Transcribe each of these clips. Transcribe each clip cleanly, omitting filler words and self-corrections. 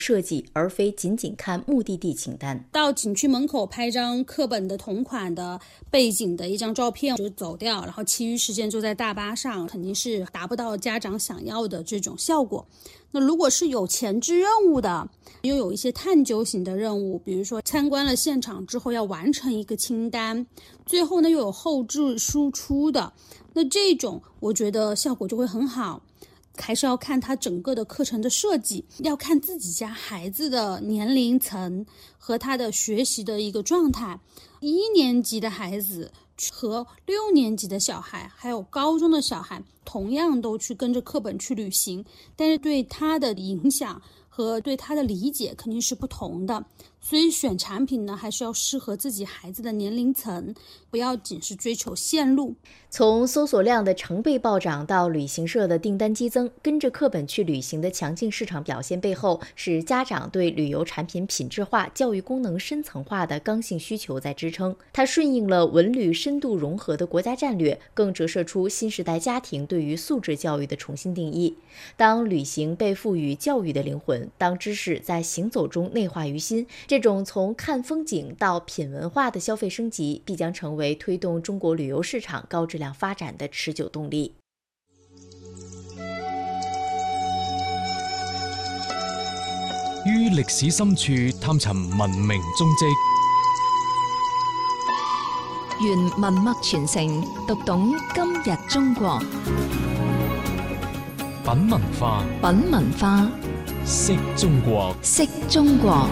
设计，而非仅仅看目的地清单。 到景区门口拍张课本的同款的背景的一张照片就走掉，然后其余时间坐在大巴上，肯定是达不到家长想要的这种效果。那如果是有前置任务的，又有一些探究型的任务，比如说参观了现场之后要完成一个清单，最后呢又有后置输出的，那这种我觉得效果就会很好。还是要看他整个的课程的设计，要看自己家孩子的年龄层和他的学习的一个状态。1年级的孩子和6年级的小孩，还有高中的小孩，同样都去跟着课本去旅行，但是对他的影响和对他的理解肯定是不同的。所以选产品呢，还是要适合自己孩子的年龄层，不要仅是追求线路。 从搜索量的成倍暴涨到旅行社的订单激增，跟着课本去旅行的强劲市场表现背后，是家长对旅游产品品质化、教育功能深层化的刚性需求在支撑。它顺应了文旅深度融合的国家战略，更折射出新时代家庭对于素质教育的重新定义。当旅行被赋予教育的灵魂，当知识在行走中内化于心，这种从看风景到品文化的消费升级，必将成为推動中國旅遊市場高質量發展的持久動力。 於歷史深處探尋文明蹤跡， 願文脈傳承，讀懂今日中國。 品文化， 品文化， 識中國， 識中國。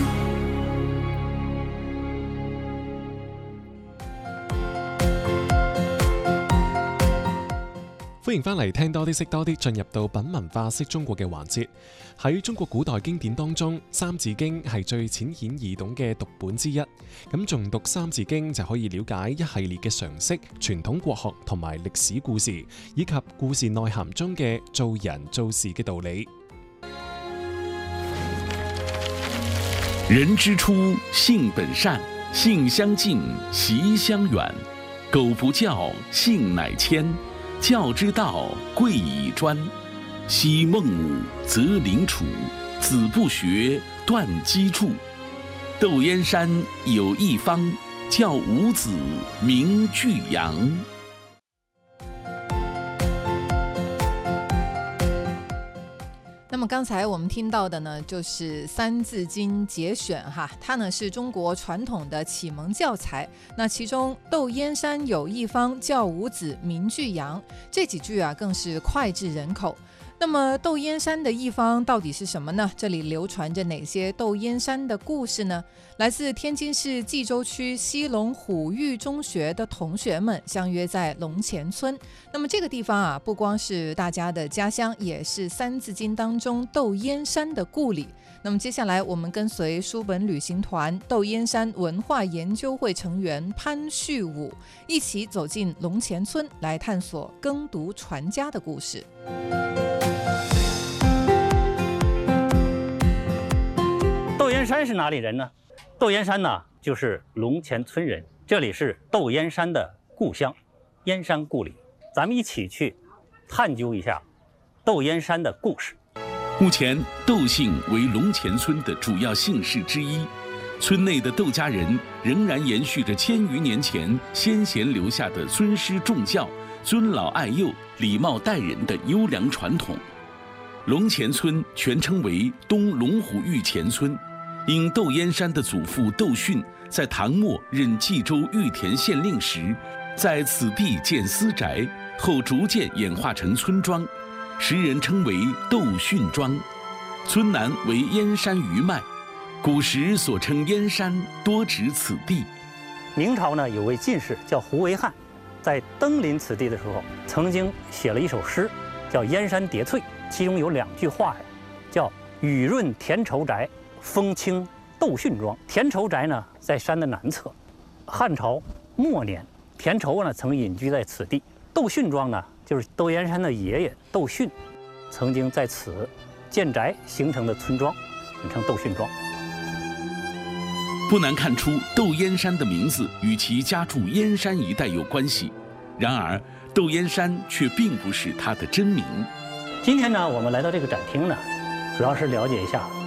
歡迎翻嚟聽多啲識多啲，進入到品文化識中國嘅環節。喺中國古代經典當中，《三字經》係最淺顯易懂嘅讀本之一。咁誦讀《三字經》就可以了解一系列嘅常識、傳統國學同埋歷史故事，以及故事內涵中嘅做人做事嘅道理。 人之初，性本善，性相近，習相遠。苟不教，性乃遷。教之道，貴以專。昔孟武，择鄰處，子不學，斷機杼。竇燕山有一方，教五子，名俱揚。 那么刚才我们听到的呢，就是《三字经》节选哈，它呢是中国传统的启蒙教材。那其中“窦燕山有一方，教五子，名俱扬”这几句啊，更是脍炙人口。那么窦燕山的一方到底是什么呢？这里流传着哪些窦燕山的故事呢？来自天津市蓟州区西龙虎峪中学的同学们相约在龙前村。那么这个地方啊，不光是大家的家乡，也是《三字经》当中窦燕山的故里。那么接下来我们跟随书本旅行团窦燕山文化研究会成员潘旭武一起走进龙前村，来探索耕读传家的故事。 窦燕山是哪里人呢？窦燕山呢，就是龙前村人，这里是窦燕山的故乡，燕山故里。咱们一起去探究一下窦燕山的故事。 目前，窦姓为龙前村的主要姓氏之一。村内的窦家人仍然延续着1000余年前先贤留下的尊师重教、尊老爱幼、礼貌待人的优良传统。龙前村全称为东龙虎峪前村，因窦燕山的祖父窦训在唐末任冀州玉田县令时，在此地建私宅，后逐渐演化成村庄，时人称为窦训庄。村南为燕山余脉，古时所称燕山多指此地。 明朝呢，有位进士叫胡惟汉，在登临此地的时候，曾经写了一首诗，叫《燕山叠翠》，其中有2句话，叫“雨润田畴宅，风清窦训庄”。田畴宅呢，在山的南侧。汉朝末年，田畴呢曾隐居在此地。窦训庄呢，就是窦燕山的爷爷窦训，曾经在此建宅形成的村庄，简称窦训庄。 不难看出，窦燕山的名字与其家住燕山一带有关系。然而，窦燕山却并不是他的真名。 今天呢，我们来到这个展厅呢，主要是了解一下